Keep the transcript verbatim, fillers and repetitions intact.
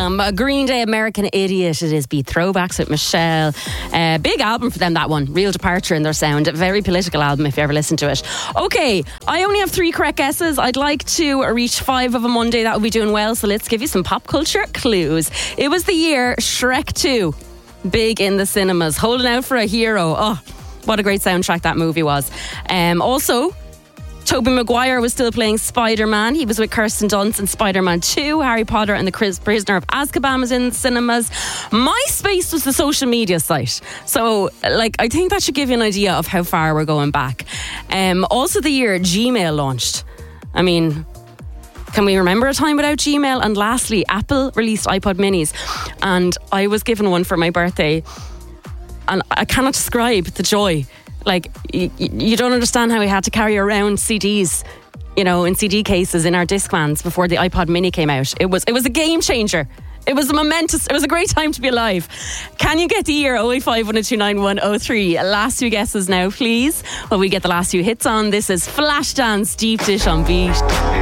album, Green Day, American Idiot. It is Beat Throwbacks with Michelle. Uh, big album for them, that one. Real departure in their sound. Very political album if you ever listen to it. Okay, I only have three correct guesses. I'd like to reach five of a Monday. That would be doing well. So let's give you some pop culture clues. It was the year Shrek two, big in the cinemas. Holding out for a hero. Oh, what a great soundtrack that movie was. Um, also, Tobey Maguire was still playing Spider-Man. He was with Kirsten Dunst in Spider-Man two. Harry Potter and the Prisoner of Azkaban was in the cinemas. MySpace was the social media site. So, like, I think that should give you an idea of how far we're going back. Um, also the year Gmail launched. I mean, can we remember a time without Gmail? And lastly, Apple released iPod minis. And I was given one for my birthday. And I cannot describe the joy. Like, you, you don't understand how we had to carry around C Ds, you know, in C D cases in our Discmans before the iPod mini came out. It was it was a game changer. It was a momentous, it was a great time to be alive. Can you get the year? oh eight five, one oh two, nine one oh three. Last few guesses now, please. Well, we get the last few hits on. This is Flashdance, Deep Dish on Beat.